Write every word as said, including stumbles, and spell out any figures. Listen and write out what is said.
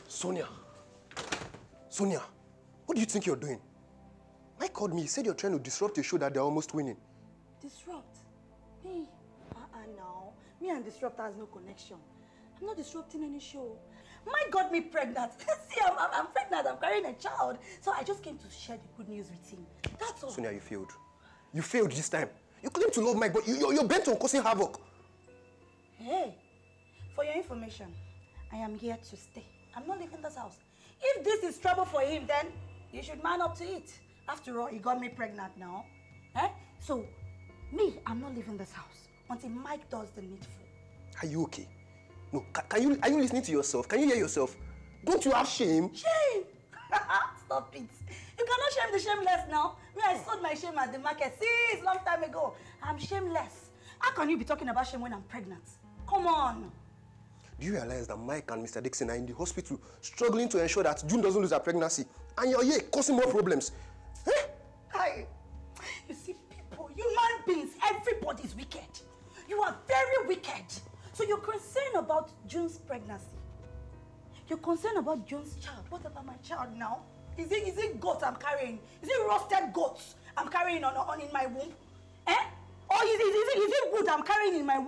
Sonia. Sonia, what do you think you're doing? Mike called me. He said you're trying to disrupt a show that they're almost winning. Disrupt? Me? Uh-uh, now. Me and Disrupt has no connection. I'm not disrupting any show. Mike got me pregnant. See, I'm, I'm, I'm pregnant. I'm carrying a child. So I just came to share the good news with him. That's all. Sonia, you failed. You failed this time. You claim to love Mike, but you, you're, you're bent on causing havoc. Hey, for your information, I am here to stay. I'm not leaving this house. If this is trouble for him, then you should man up to it. After all, he got me pregnant now. Eh? So, me, I'm not leaving this house until Mike does the needful. Are you okay? No, can, can you, are you listening to yourself? Can you hear yourself? Don't you have shame? Shame? Stop it. You cannot shame the shameless now. Me, I sold my shame at the market since long time ago. I'm shameless. How can you be talking about shame when I'm pregnant? Come on. Do you realize that Mike and Mister Dixon are in the hospital struggling to ensure that June doesn't lose her pregnancy? And you're here causing more problems. Eh? Hi. You see, people, human beings, everybody is wicked. You are very wicked. So you're concerned about June's pregnancy. You're concerned about June's child. What about my child now? Is it, is it goat I'm carrying? Is it roasted goats I'm carrying on, on in my womb? Eh? Or is it, is it, is it wood I'm carrying in my womb?